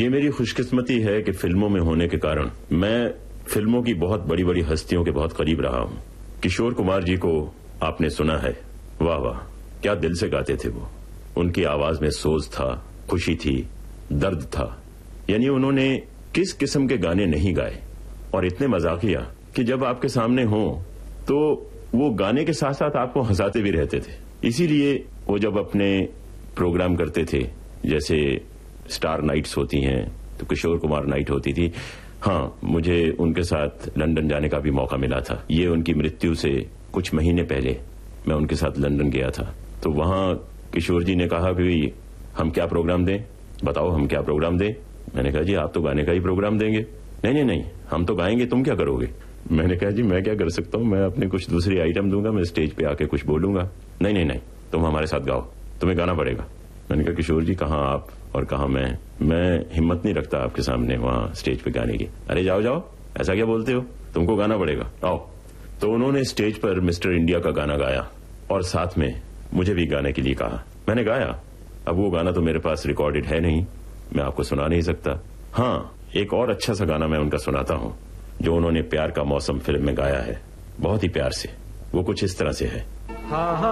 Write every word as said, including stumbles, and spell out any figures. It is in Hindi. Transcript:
ये मेरी खुशकिस्मती है कि फिल्मों में होने के कारण मैं फिल्मों की बहुत बड़ी बड़ी हस्तियों के बहुत करीब रहा हूं। किशोर कुमार जी को आपने सुना है, वाह वाह, क्या दिल से गाते थे वो। उनकी आवाज में सोज था, खुशी थी, दर्द था। यानी उन्होंने किस किस्म के गाने नहीं गाए और इतने मजाकिया कि जब आपके सामने हो तो वो गाने के साथ साथ आपको हंसाते भी रहते थे। इसीलिए वो जब अपने प्रोग्राम करते थे, जैसे स्टार नाइट्स होती हैं तो किशोर कुमार नाइट होती थी। हाँ, मुझे उनके साथ लंदन जाने का भी मौका मिला था। ये उनकी मृत्यु से कुछ महीने पहले मैं उनके साथ लंदन गया था। तो वहां किशोर जी ने कहा कि हम क्या प्रोग्राम दें, बताओ हम क्या प्रोग्राम दें। मैंने कहा जी आप तो गाने का ही प्रोग्राम देंगे। नहीं नहीं नहीं, हम तो गाएंगे, तुम क्या करोगे। मैंने कहा जी मैं क्या कर सकता हूं, मैं अपने कुछ दूसरी आइटम दूंगा, मैं स्टेज पे आके कुछ बोलूंगा। नहीं नहीं नहीं, तुम हमारे साथ गाओ, तुम्हें गाना पड़ेगा। मैंने कहा किशोर जी कहाँ आप और कहाँ मैं मैं हिम्मत नहीं रखता आपके सामने वहां स्टेज पे गाने की। अरे जाओ जाओ, ऐसा क्या बोलते हो, तुमको गाना पड़ेगा, आओ। तो उन्होंने स्टेज पर मिस्टर इंडिया का गाना गाया और साथ में मुझे भी गाने के लिए कहा। मैंने गाया। अब वो गाना तो मेरे पास रिकॉर्डेड है नहीं, मैं आपको सुना नहीं सकता। हाँ, एक और अच्छा सा गाना मैं उनका सुनाता हूं जो उन्होंने प्यार का मौसम फिल्म में गाया है, बहुत ही प्यार से। वो कुछ इस तरह से है। हाँ हाँ